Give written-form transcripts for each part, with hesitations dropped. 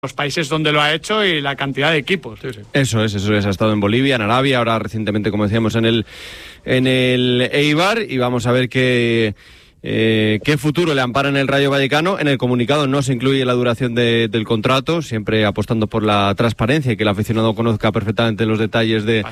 los países donde lo ha hecho y la cantidad de equipos. Sí, sí. Eso es. Ha estado en Bolivia, en Arabia, ahora recientemente, como decíamos, en el Eibar, y vamos a ver qué futuro le ampara en el Rayo Vallecano. En el comunicado no se incluye la duración del contrato, siempre apostando por la transparencia y que el aficionado conozca perfectamente los detalles de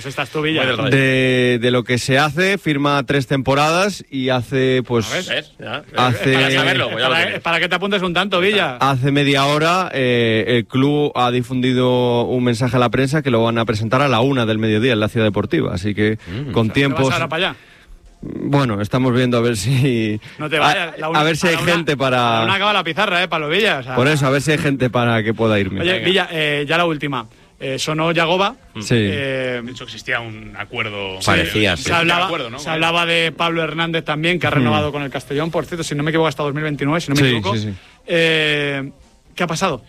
lo que se hace. Firma 3 temporadas y hace, pues... Para saberlo. Para que te apuntes un tanto, Villa. Hace media hora el club ha difundido un mensaje a la prensa que lo van a presentar a la 1 del mediodía en la Ciudad Deportiva, así que con tiempos... ¿Te vas ahora para allá? Bueno, estamos viendo a ver si... No te vayas. A ver si hay gente para... Aún acaba la pizarra, para los Villas. O sea... Por eso, a ver si hay gente para que pueda irme. Oye, Villa, ya la última. Sonó Yagoba. Sí. De hecho, existía un acuerdo. Parecía, sí. Se hablaba de Pablo Hernández también, que ha renovado con el Castellón, por cierto, si no me equivoco, hasta 2029, si no me equivoco. Sí. ¿Qué ha pasado?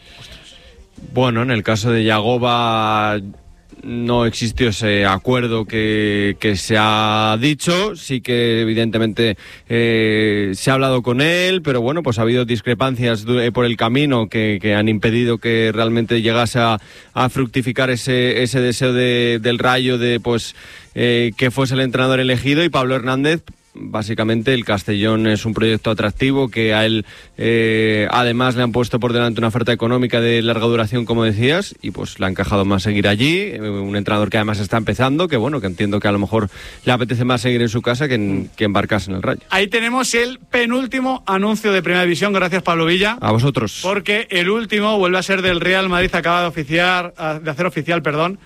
Bueno, en el caso de Yagoba... no existió ese acuerdo que se ha dicho. Sí que evidentemente se ha hablado con él, pero bueno, pues ha habido discrepancias por el camino que han impedido que realmente llegase a fructificar ese deseo del Rayo de pues que fuese el entrenador elegido. Y Pablo Hernández, básicamente el Castellón es un proyecto atractivo, que a él además le han puesto por delante una oferta económica de larga duración, como decías, y pues le ha encajado más seguir allí. Un entrenador que además está empezando, que bueno, que entiendo que a lo mejor le apetece más seguir en su casa que embarcarse en el Rayo. Ahí tenemos el penúltimo anuncio de Primera División. Gracias, Pablo Villa. A vosotros. Porque el último vuelve a ser del Real Madrid. Acaba de hacer oficial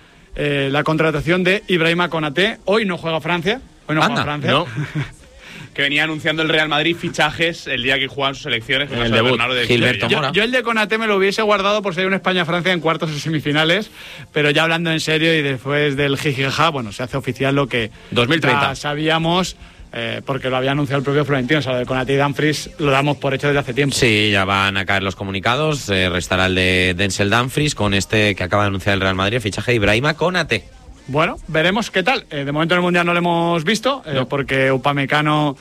la contratación de Ibrahima Konaté. Hoy no juega Francia. No. Que venía anunciando el Real Madrid fichajes el día que jugaban sus elecciones. El debut, Gilberto Mora. Yo el de Konaté me lo hubiese guardado por si hay una España-Francia en cuartos o semifinales, pero ya hablando en serio y después del jijijaja, bueno, se hace oficial lo que 2030 ya sabíamos, porque lo había anunciado el propio Florentino. O sea, lo de Konaté y Dumfries lo damos por hecho desde hace tiempo. Sí, ya van a caer los comunicados. Restará el de Denzel Dumfries con este que acaba de anunciar el Real Madrid, fichaje de Ibrahima Konaté. Bueno, veremos qué tal. De momento en el Mundial no lo hemos visto, porque Upamecano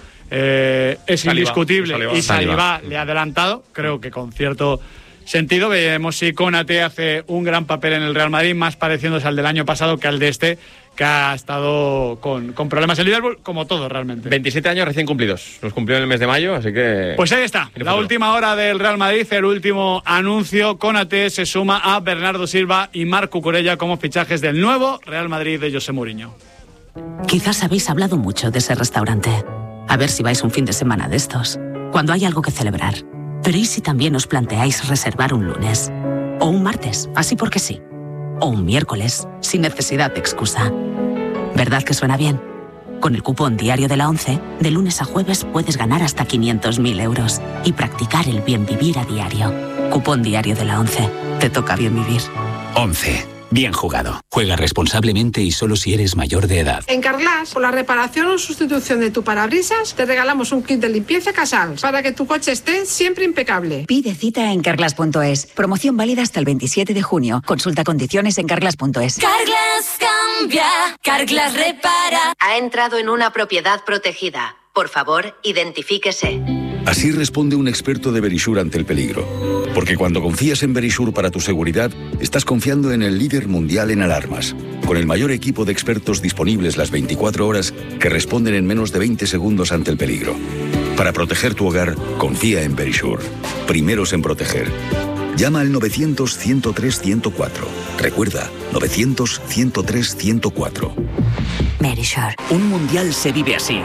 es indiscutible y Saliba le ha adelantado, creo que con cierto sentido. Veremos si Konaté hace un gran papel en el Real Madrid, más pareciéndose al del año pasado que al de este, que ha estado con problemas en Liverpool, como todo realmente. 27 años recién cumplidos, los cumplió en el mes de mayo, así que... Pues ahí está, la última hora del Real Madrid, el último anuncio. Konaté se suma a Bernardo Silva y Marc Cucurella como fichajes del nuevo Real Madrid de José Mourinho. Quizás habéis hablado mucho de ese restaurante. A ver si vais un fin de semana de estos, cuando hay algo que celebrar. Pero ¿y si también os planteáis reservar un lunes? O un martes, así porque sí. O un miércoles, sin necesidad de excusa. ¿Verdad que suena bien? Con el cupón diario de la ONCE, de lunes a jueves puedes ganar hasta 500.000 euros y practicar el bien vivir a diario. Cupón diario de la ONCE. Te toca bien vivir. ONCE. Bien jugado. Juega responsablemente y solo si eres mayor de edad. En Carglass, por la reparación o sustitución de tu parabrisas, te regalamos un kit de limpieza Casals para que tu coche esté siempre impecable. Pide cita en Carglass.es. Promoción válida hasta el 27 de junio. Consulta condiciones en Carglass.es. Carglass cambia, Carglass repara. Ha entrado en una propiedad protegida. Por favor, identifíquese. Así responde un experto de Verisure ante el peligro. Porque cuando confías en Verisure para tu seguridad, estás confiando en el líder mundial en alarmas, con el mayor equipo de expertos disponibles las 24 horas que responden en menos de 20 segundos ante el peligro. Para proteger tu hogar, confía en Verisure. Primeros en proteger. Llama al 900-103-104. Recuerda, 900-103-104. Verisure. Un mundial se vive así.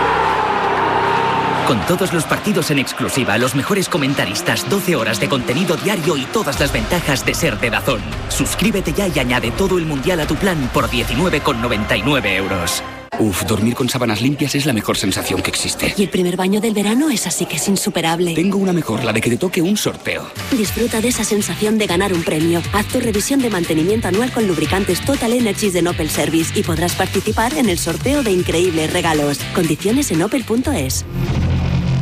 Con todos los partidos en exclusiva, los mejores comentaristas, 12 horas de contenido diario y todas las ventajas de ser de DAZN. Suscríbete ya y añade todo el mundial a tu plan por 19,99 euros. Uf, dormir con sábanas limpias es la mejor sensación que existe. Y el primer baño del verano es así que es insuperable. Tengo una mejor, la de que te toque un sorteo. Disfruta de esa sensación de ganar un premio. Haz tu revisión de mantenimiento anual con lubricantes Total Energies de Opel Service y podrás participar en el sorteo de increíbles regalos. Condiciones en opel.es.